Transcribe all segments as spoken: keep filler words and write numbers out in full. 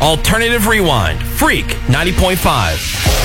Alternative Rewind. Freak ninety point five.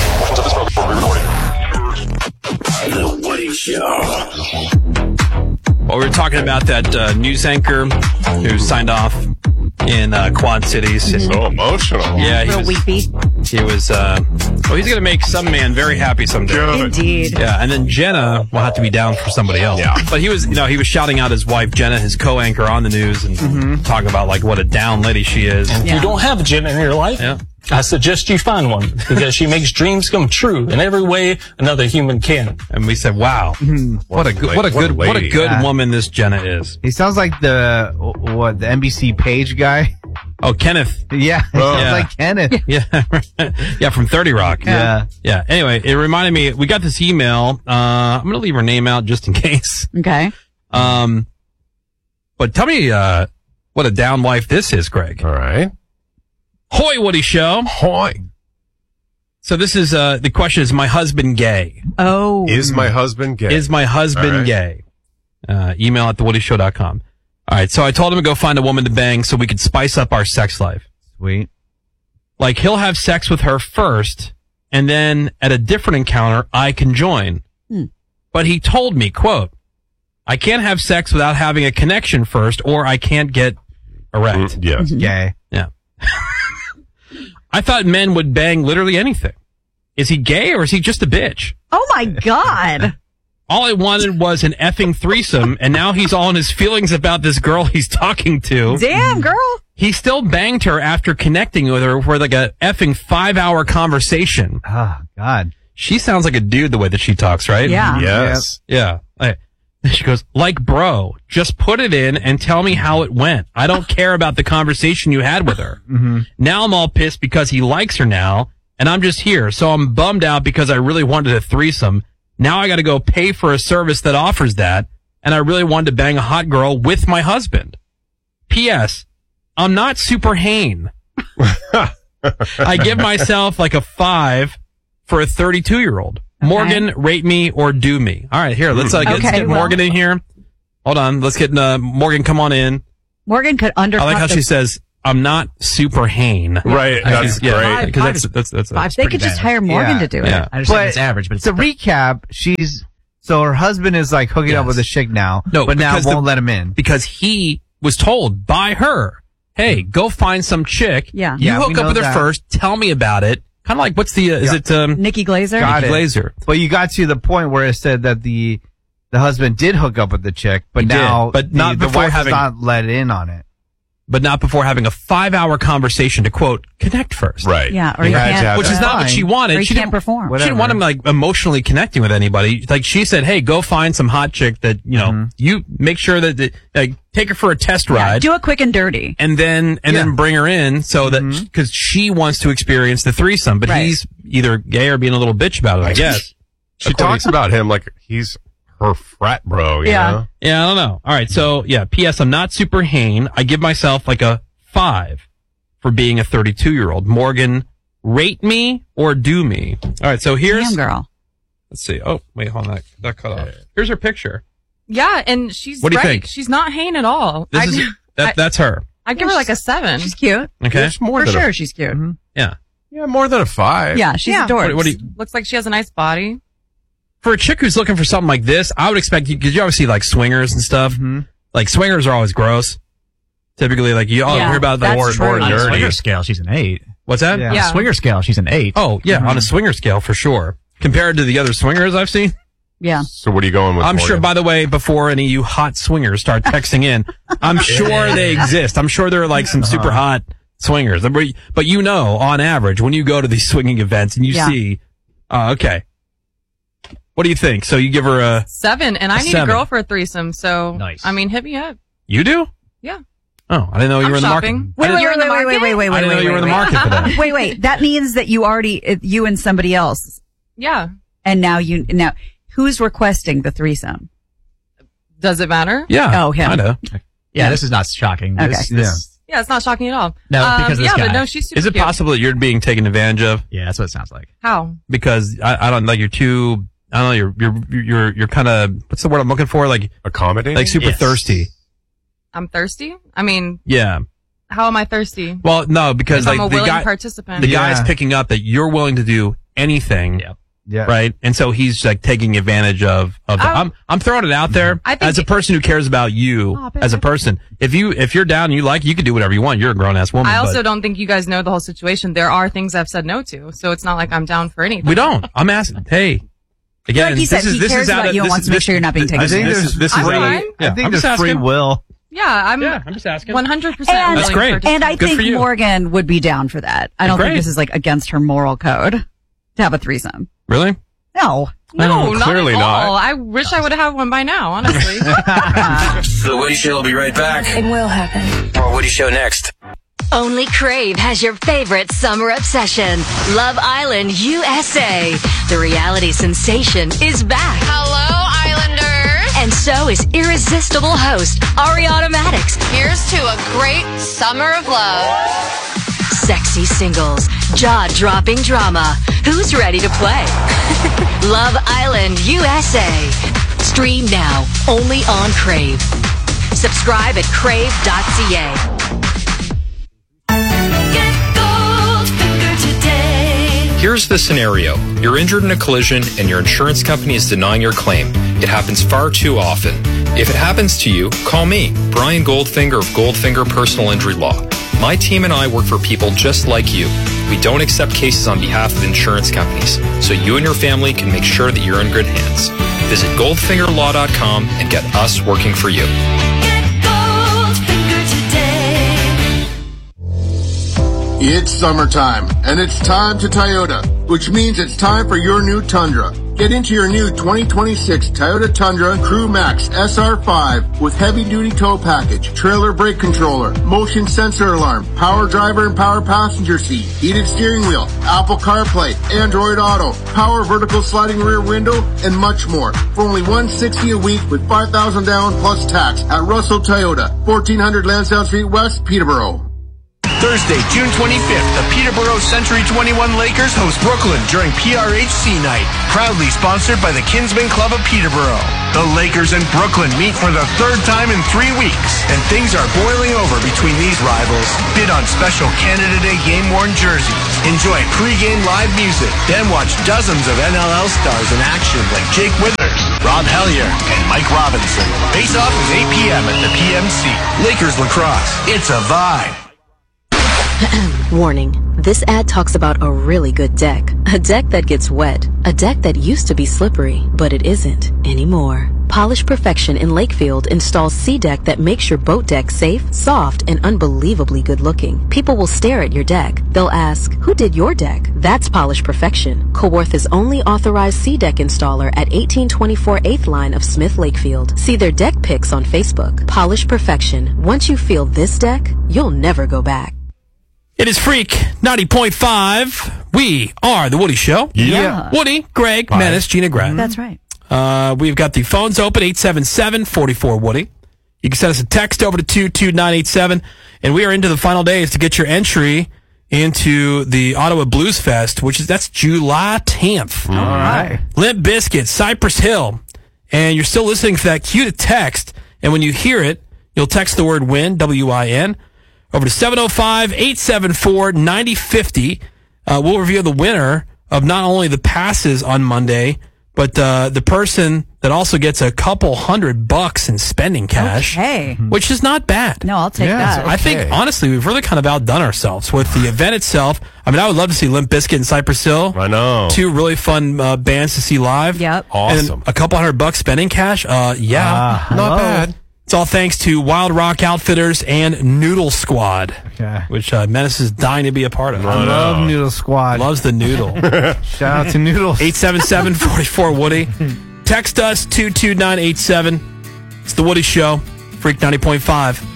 The Woody Show. Well, we were talking about that uh, news anchor who signed off in uh, Quad Cities. So emotional. Yeah, he a little was, weepy. he was uh, well, he's going to make some man very happy someday. Good. Indeed. Yeah, and then Jenna will have to be down for somebody else. Yeah. But he was, you know, he was shouting out his wife, Jenna, his co-anchor on the news, and Mm-hmm. talking about, like, what a down lady she is. If Yeah. you don't have a Jenna in your life, Yeah. I suggest you find one because she makes dreams come true in every way another human can. And we said, wow, what a good, what a What a good, what a lady. good Yeah. woman this Jenna is. He sounds like the what the N B C Page guy. Oh, Kenneth. Yeah, he sounds Yeah. like Kenneth. Yeah. Yeah, from thirty Rock. Yeah. Yeah. Anyway, it reminded me, we got this email. Uh, I'm going to leave her name out just in case. Okay. Um, but tell me, uh, what a down wife this is, Greg. All right. Hoy, Woody Show. Hoy. So this is, uh, the question is, my husband gay? Oh. Is my husband gay? Is my husband All right. gay? Uh, email at the woody show dot com. All right. So I told him to go find a woman to bang so we could spice up our sex life. Sweet. Like, he'll have sex with her first, and then at a different encounter, I can join. Hmm. But he told me, quote, I can't have sex without having a connection first, or I can't get erect. Mm, yes. Gay. Yeah. I thought men would bang literally anything. Is he gay, or is he just a bitch? Oh my God. All I wanted was an effing threesome, and now he's all in his feelings about this girl he's talking to. Damn, girl. He still banged her after connecting with her for like a effing five-hour conversation. Oh God. She sounds like a dude the way that she talks, right? Yeah. Yes. Yeah. I- She goes, like, bro, just put it in and tell me how it went. I don't care about the conversation you had with her. Mm-hmm. Now I'm all pissed because he likes her now, and I'm just here. So I'm bummed out because I really wanted a threesome. Now I got to go pay for a service that offers that, and I really wanted to bang a hot girl with my husband. P S. I'm not super Hain. I give myself like a five for a thirty-two-year-old. Morgan, rate me or do me. All right, here, let's, uh, get, let's Okay, get well- Morgan in here. Hold on, let's get uh, Morgan, come on in. Morgan could I undercut like how the- she says, I'm not super Hain. Right. That's yeah, great. because that's, that's, that's, that's, They could just hire Morgan Yeah. to do it. yeah. I understand But it's average, but it's To recap, she's so her husband is like hooking up Yes. with a chick now, No, but now because won't the- let him in. Because he was told by her, hey, go find some chick. Yeah. You Yeah, we hook up know with her that. first. Tell me about it. Kind of like, what's the, uh, is Yeah. it, um, Nikki Glazer. Got it. Glazer? But you got to the point where it said that the the husband did hook up with the chick, but He did, now but the, not the before wife having- is not let in on it. But not before having a five-hour conversation to, quote, connect first. Right. Yeah, or You you had to can't- have Which is that. not what Fine. she wanted. Or you she can't didn't, perform. She didn't want him, like, emotionally connecting with anybody. Like, she said, hey, go find some hot chick that, you know, you make sure that, that like, take her for a test Yeah, ride. do it quick and dirty. and then, and Yeah. then bring her in so that, because she wants to experience the threesome, but Right. he's either gay or being a little bitch about it, I guess. She According- talks about him like he's her frat bro, you Yeah. know? Yeah, I don't know. All right. So yeah, P S. I'm not super Hain. I give myself like a five for being a thirty-two year old. Morgan, rate me or do me. All right. So here's, Damn, girl. let's see. Oh, wait, hold on. That, that cut off. Here's her picture. Yeah, and she's What do you right. think? She's not Hain at all. This I, is, that, I, that's her. I'd give her like a seven. She's cute. Okay. There's more For than sure, a, she's cute. Yeah. yeah, more than a five. Yeah, she's Yeah. adorable. What, what do you, Looks like she has a nice body. for a chick who's looking for something like this, I would expect you, cause you obviously like swingers and stuff. Like swingers are always gross. Typically, like you all Yeah, hear about the that's or, true. or on a swinger nerdy. scale, she's an eight. What's that? Yeah. On a Yeah. swinger scale, she's an eight. Oh, yeah, on a swinger scale for sure. Compared to the other swingers I've seen. Yeah. So what are you going with? I'm Morgan? sure, by the way, before any of you hot swingers start texting in, I'm sure they exist. I'm sure there are like some super hot swingers. But but you know, on average, when you go to these swinging events and you Yeah. see, uh, okay. What do you think? So you give her a, Seven, and A I need seven. a girl for a threesome. So, Nice. I mean, hit me up. you do? Yeah. Oh, I didn't know you I'm were in the shopping. market. Wait, I wait, didn't, You're wait, in the wait, wait, wait, wait, wait, I wait, didn't know wait, you were in the wait. market for that. Wait, wait. That means that you already, uh, you and somebody else, Yeah. and now you, now, who's requesting the threesome? Does it matter? Yeah. Oh, him. Kinda. Yeah, this is not shocking. This, Okay. this- Yeah, it's not shocking at all. No, Um, because of this yeah, guy. but no, she's super Is it cute. possible that you're being taken advantage of? yeah, that's what it sounds like. How? Because I, I don't like you're too. I don't know. You're you're you're you're kind of what's the word I'm looking for? Like accommodating. like super Yes. thirsty. I'm thirsty? I mean, Yeah. How am I thirsty? Well, no, because I'm like a the willing guy, participant. the Yeah. guy's picking up that you're willing to do anything. Yep. Yeah. Right. And so he's like taking advantage of, of the, I- I'm, I'm throwing it out there I think as a it- person who cares about you Oh, babe, as a I- person. If you, if you're down and you like, you can do whatever you want. You're a grown ass woman. I also but don't think you guys know the whole situation. There are things I've said no to, so it's not like I'm down for anything. we don't. I'm asking, hey, again, Like he this said, is, he this cares is out about of, you and this wants is- to make this- sure you're not being taken I think this there's, is, this is I'm really, fine. yeah, I think I'm there's just free asking. will. Yeah, I'm Yeah, I'm just asking. one hundred percent And- That's willing great. for And I Good for think you. Morgan would be down for that. I don't Great. think this is like against her moral code to have a threesome. Really? No. No, not Clearly at not. all. I wish I would have had one by now, honestly. The Woody Show will be right back. It will happen. More Woody Show next. Only Crave has your favorite summer obsession. Love Island U S A. The reality sensation is back. Hello, Islanders. And so is irresistible host Ariana Maddox. Here's to a great summer of love. Sexy singles, jaw-dropping drama. Who's ready to play? Love Island U S A. Stream now, only on Crave. Subscribe at crave dot c a. Get Goldfinger today. Here's the scenario. You're injured in a collision and your insurance company is denying your claim. It happens far too often. If it happens to you, call me, Brian Goldfinger of Goldfinger Personal Injury Law. My team and I work for people just like you. We don't accept cases on behalf of insurance companies, so you and your family can make sure that you're in good hands. Visit goldfinger law dot com and get us working for you. Get Goldfinger today. It's summertime, and it's time to Toyota, which means it's time for your new Tundra. Get into your new twenty twenty-six Toyota Tundra Crew Max S R five with heavy-duty tow package, trailer brake controller, motion sensor alarm, power driver and power passenger seat, heated steering wheel, Apple CarPlay, Android Auto, power vertical sliding rear window, and much more for only one hundred sixty dollars a week with five thousand dollars down plus tax at Russell Toyota, fourteen hundred Lansdowne Street West, Peterborough. Thursday, June twenty-fifth, the Peterborough Century twenty-one Lakers host Brooklyn during P R H C Night, proudly sponsored by the Kinsman Club of Peterborough. The Lakers and Brooklyn meet for the third time in three weeks, and things are boiling over between these rivals. Bid on special Canada Day game-worn jerseys. Enjoy pre-game live music, then watch dozens of N L L stars in action like Jake Withers, Rob Hellier, and Mike Robinson. Face-off is eight p.m. at the P M C. Lakers lacrosse. It's a vibe. Warning. This ad talks about a really good deck. A deck that gets wet. A deck that used to be slippery, but it isn't anymore. Polish Perfection in Lakefield installs SeaDeck that makes your boat deck safe, soft, and unbelievably good looking. People will stare at your deck. They'll ask, who did your deck? That's Polish Perfection, Coworth's only authorized SeaDeck installer at eighteen twenty-four eighth Line of Smith Lakefield. See their deck pics on Facebook. Polish Perfection. Once you feel this deck, you'll never go back. It is Freak ninety point five. We are The Woody Show. Yeah. Woody, Greg, Bye. Menace, Gina, Greg. That's right. Uh, we've got the phones open, eight seven seven, four four, Woody. You can send us a text over to two two nine eight seven. And we are into the final days to get your entry into the Ottawa Blues Fest, which is, that's July tenth. All right. Limp Bizkit, Cypress Hill. And you're still listening for that cue to text. And when you hear it, you'll text the word win, W I N, over to seven oh five, eight seven four, nine oh five oh. Uh, we'll reveal the winner of not only the passes on Monday, but uh, the person that also gets a couple hundred bucks in spending cash, Okay. which is not bad. No, I'll take Yeah, that. I think, honestly, we've really kind of outdone ourselves with the event itself. I mean, I would love to see Limp Bizkit and Cypress Hill. I know. Two really fun uh, bands to see live. Yep. Awesome. And a couple hundred bucks spending cash. Uh, yeah. Ah, not hello. bad. It's all thanks to Wild Rock Outfitters and Noodle Squad, Okay. which uh, Menace is dying to be a part of. I love Noodle Squad. Loves the noodle. Shout out to Noodles. eight seven seven, four four, Woody. Text us two two nine eight seven. It's The Woody Show, Freak ninety point five.